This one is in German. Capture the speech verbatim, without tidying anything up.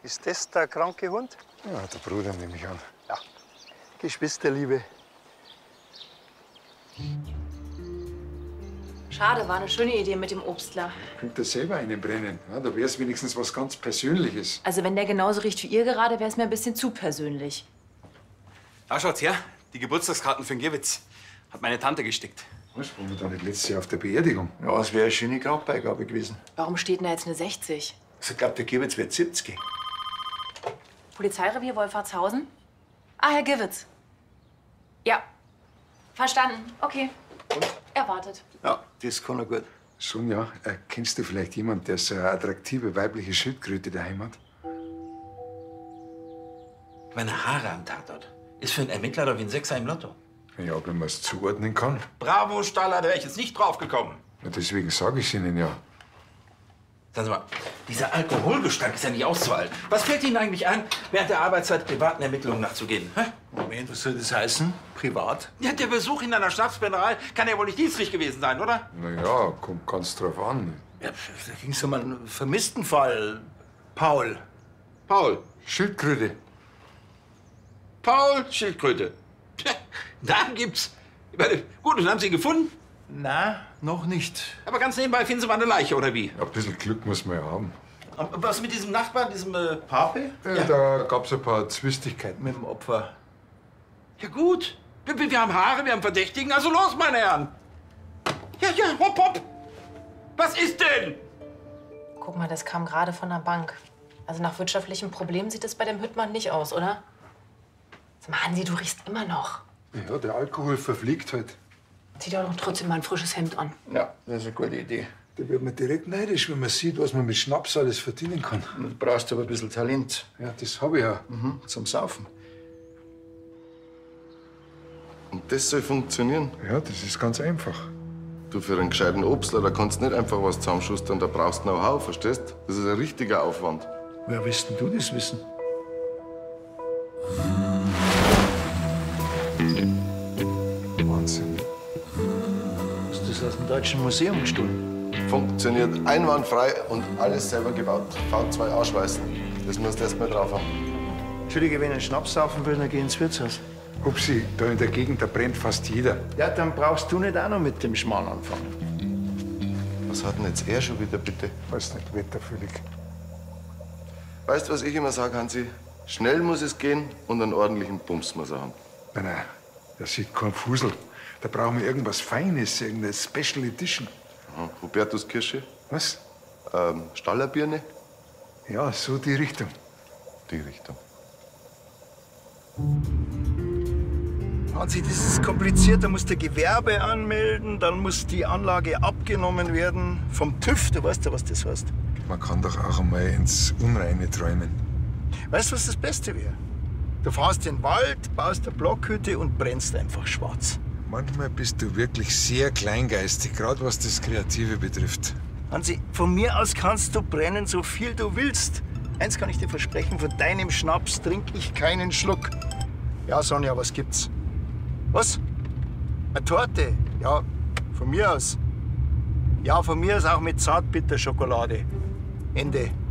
Ist das der kranke Hund? Ja, der Bruder nehme ich an. Ja. Geschwisterliebe. Schade, war eine schöne Idee mit dem Obstler. Könnt ihr selber einen brennen. Ja, da wäre es wenigstens was ganz Persönliches. Also wenn der genauso riecht wie ihr gerade, wäre es mir ein bisschen zu persönlich. Da schaut's her. Die Geburtstagskarten für den Gewitz. Hat meine Tante gestickt. Was, waren wir da nicht letztes Jahr auf der Beerdigung? Ja, es wäre eine schöne Grabbeigabe gewesen. Warum steht denn da jetzt eine sechzig? Also, ich glaube, der Gewitz wird siebzig. Polizeirevier Wolfratshausen? Ah, Herr Gewitz. Ja. Verstanden. Okay. Und? Er wartet. Ja, das kann er gut. Sonja, äh, kennst du vielleicht jemanden, der so eine attraktive weibliche Schildkröte daheim hat? Meine Haare am Tatort. Ist für einen Ermittler doch wie ein Sechser im Lotto. Ja, wenn man es zuordnen kann. Bravo, Staller, da wäre ich jetzt nicht drauf gekommen. Ja, deswegen sage ich es Ihnen ja. Sagen Sie mal, dieser Alkoholgestank ist ja nicht auszuhalten. Was fällt Ihnen eigentlich an, während der Arbeitszeit privaten Ermittlungen nachzugehen? Hä? Moment, was soll das heißen? Privat? Ja, der Besuch in einer Schnapsbrennerei kann ja wohl nicht dienstlich gewesen sein, oder? Na ja, kommt ganz drauf an. Ja, da ging es um einen vermissten Fall. Paul. Paul. Schildkröte. Paul Schildkröte. Tja, Namen gibt's. Ich meine, gut, und haben Sie ihn gefunden? Na, noch nicht. Aber ganz nebenbei finden Sie mal eine Leiche, oder wie? Ein bisschen Glück muss man ja haben. Und was mit diesem Nachbarn, diesem äh, Pape? Ja, ja. Da gab es ein paar Zwistigkeiten. Mit dem Opfer. Ja gut. Wir, wir haben Haare, wir haben Verdächtigen, also los, meine Herren. Ja, ja, hopp, hopp. Was ist denn? Guck mal, das kam gerade von der Bank. Also nach wirtschaftlichen Problemen sieht es bei dem Hüttmann nicht aus, oder? Sag mal, Hansi, du riechst immer noch. Ja, der Alkohol verfliegt halt. Zieh dir doch trotzdem mal ein frisches Hemd an. Ja, das ist eine gute Idee. Da wird man direkt neidisch, wenn man sieht, was man mit Schnaps alles verdienen kann. Du brauchst aber ein bisschen Talent. Ja, das habe ich ja. Mhm, zum Saufen. Und das soll funktionieren? Ja, das ist ganz einfach. Du, für einen gescheiten Obstler, da kannst du nicht einfach was zusammenschustern, da brauchst du Know-how, verstehst? Das ist ein richtiger Aufwand. Woher willst denn du das wissen? Wahnsinn. Hast du das aus dem Deutschen Museum gestohlen? Funktioniert einwandfrei und alles selber gebaut. V zwei Ausschweißen. Das musst du erst mal drauf haben. Entschuldige, wenn ich einen Schnaps saufen will, dann geh ins Wirtshaus. Upsi, da in der Gegend, da brennt fast jeder. Ja, dann brauchst du nicht auch noch mit dem Schmarrn anfangen. Was hat denn jetzt er schon wieder, bitte? Weiß nicht, wetterfühlig. Weißt du, was ich immer sage, Hansi? Schnell muss es gehen und einen ordentlichen Bums muss er haben. Nein, nein, das sieht kein Fusel. Da brauchen wir irgendwas Feines, irgendeine Special Edition. Aha. Hubertuskirsche? Was? Ähm, Stallerbirne? Ja, so die Richtung. Die Richtung. Hansi, das ist kompliziert. Da musst du Gewerbe anmelden, dann muss die Anlage abgenommen werden vom TÜV. Du weißt ja, was das heißt. Man kann doch auch einmal ins Unreine träumen. Weißt du, was das Beste wäre? Du fährst in den Wald, baust eine Blockhütte und brennst einfach schwarz. Manchmal bist du wirklich sehr kleingeistig, gerade was das Kreative betrifft. Hansi, von mir aus kannst du brennen, so viel du willst. Eins kann ich dir versprechen, von deinem Schnaps trinke ich keinen Schluck. Ja, Sonja, was gibt's? Was? Eine Torte? Ja, von mir aus. Ja, von mir aus auch mit Zartbitterschokolade. Ende.